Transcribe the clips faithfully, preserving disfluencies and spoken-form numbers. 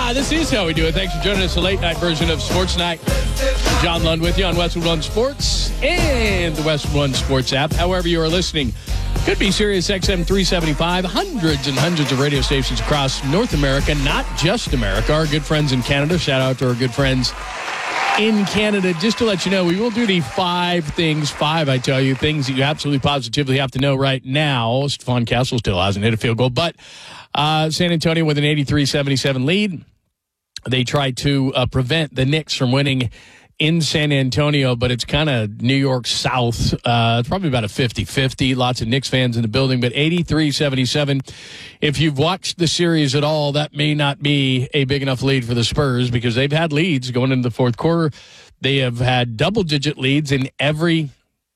Uh, this is how we do it. Thanks for joining us, a late night version of Sports Night. John Lund with you on Westwood One Sports and the Westwood One Sports app. However you are listening, could be Sirius X M three seventy-five, hundreds and hundreds of radio stations across North America, not just America. Our good friends in Canada. Shout out to our good friends in Canada. Just to let you know, we will do the five things, five, I tell you, things that you absolutely positively have to know right now. Stephon Castle still hasn't hit a field goal, but uh, San Antonio with an eighty-three seventy-seven lead. They tried to uh, prevent the Knicks from winning in San Antonio, but it's kind of New York South. Uh, it's probably about a fifty-fifty. Lots of Knicks fans in the building, but eighty-three seventy-seven. If you've watched the series at all, that may not be a big enough lead for the Spurs because they've had leads going into the fourth quarter. They have had double-digit leads in every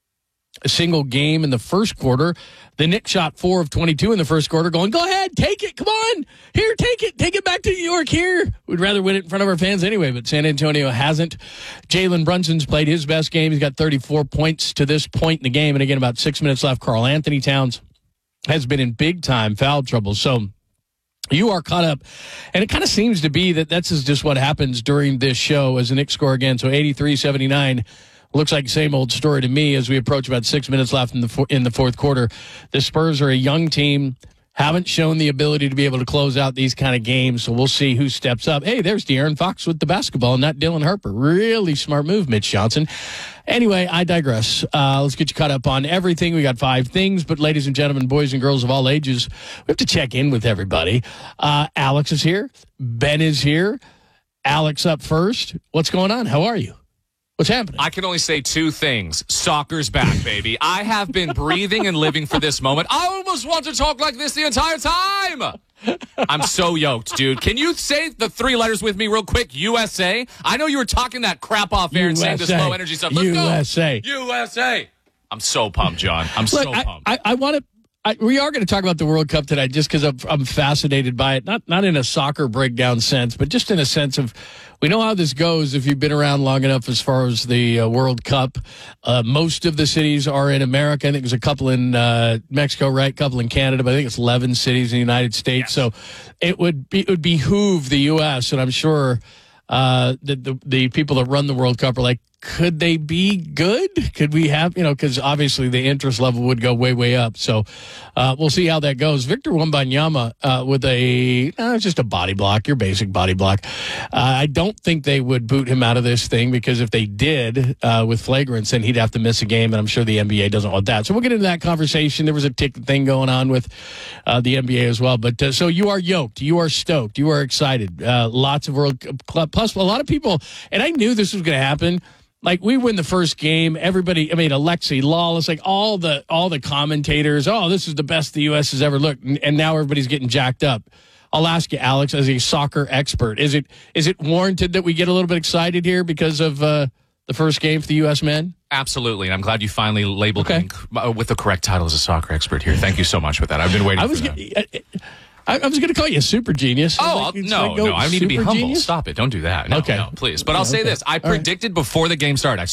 single game in the first quarter. The Knicks shot four of twenty-two in the first quarter, going, go ahead, take it, come on, here, take it, take it back to New York here. We'd rather win it in front of our fans anyway, but San Antonio hasn't. Jalen Brunson's played his best game. He's got thirty-four points to this point in the game, and again, about six minutes left. Karl Anthony Towns has been in big-time foul trouble, so you are caught up, and it kind of seems to be that that's just what happens during this show as the Knicks score again, so eighty-three seventy-nine. Looks like the same old story to me as we approach about six minutes left in the in the fourth quarter. The Spurs are a young team, haven't shown the ability to be able to close out these kind of games, so we'll see who steps up. Hey, there's De'Aaron Fox with the basketball, not Dylan Harper. Really smart move, Mitch Johnson. Anyway, I digress. Uh, let's get you caught up on everything. We got five things, but ladies and gentlemen, boys and girls of all ages, we have to check in with everybody. Uh, Alex is here. Ben is here. Alex up first. What's going on? How are you? What's happening? I can only say two things. Soccer's back, baby. I have been breathing and living for this moment. I almost want to talk like this the entire time. I'm so yoked, dude. Can you say the three letters with me real quick? U S A? I know you were talking that crap off air and saying this low energy stuff. Let's U S A. go. U S A. I'm so pumped, John. I'm Look, so pumped. I, I, I want to. I, we are going to talk about the World Cup tonight just because I'm, I'm fascinated by it. Not not in a soccer breakdown sense, but just in a sense of we know how this goes if you've been around long enough as far as the uh, World Cup. Uh, most of the cities are in America. I think there's a couple in uh, Mexico, right? A couple in Canada, but I think it's eleven cities in the United States. Yes. So it would be, it would behoove the U S, and I'm sure uh, that the, the people that run the World Cup are like, could they be good? Could we have, you know, because obviously the interest level would go way, way up. So uh, we'll see how that goes. Victor Wembanyama uh, with a, uh, just a body block, your basic body block. Uh, I don't think they would boot him out of this thing because if they did uh, with flagrants, then he'd have to miss a game, and I'm sure the N B A doesn't want that. So we'll get into that conversation. There was a ticket thing going on with uh, the N B A as well. But uh, so you are yoked. You are stoked. You are excited. Uh, lots of World Cup. Plus, a lot of people, and I knew this was going to happen. Like, we win the first game, everybody, I mean, Alexi, Lawless, like all the all the commentators, oh, this is the best the U S has ever looked, and, and now everybody's getting jacked up. I'll ask you, Alex, as a soccer expert, is it is it warranted that we get a little bit excited here because of uh, the first game for the U S men? Absolutely, and I'm glad you finally labeled okay. me with the correct title as a soccer expert here. Thank you so much for that. I've been waiting I was for that. G- I, I was going to call you a super genius. Oh, like, no, like, no, I need to be humble. Genius? Stop it. Don't do that. No, okay. no, please. But I'll okay. say this. I predicted right. before the game started, I